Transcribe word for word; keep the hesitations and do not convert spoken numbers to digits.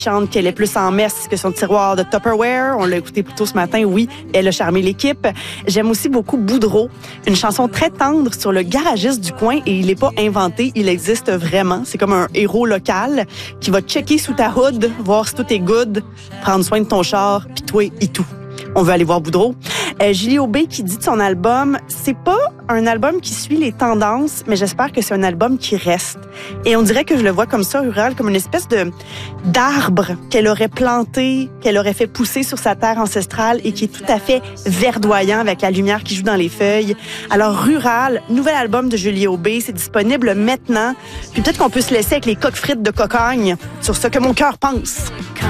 chante qu'elle est plus en messe que son tiroir de Tupperware. On l'a écouté plus tôt ce matin, oui, elle a charmé l'équipe. J'aime aussi beaucoup Boudreau, une chanson très tendre sur le garagiste du coin et il n'est pas inventé, il existe vraiment. C'est comme un héros local qui va checker sous ta hood, voir si tout est good, prendre soin de ton char, pis toi et tout. On veut aller voir Boudreau. Euh, Julie Aubé qui dit de son album, c'est pas un album qui suit les tendances, mais j'espère que c'est un album qui reste. Et on dirait que je le vois comme ça, Rural, comme une espèce de d'arbre qu'elle aurait planté, qu'elle aurait fait pousser sur sa terre ancestrale et qui est tout à fait verdoyant avec la lumière qui joue dans les feuilles. Alors, Rural, nouvel album de Julie Aubé, c'est disponible maintenant. Puis peut-être qu'on peut se laisser avec les coques frites de Cocogne sur ce que mon cœur pense.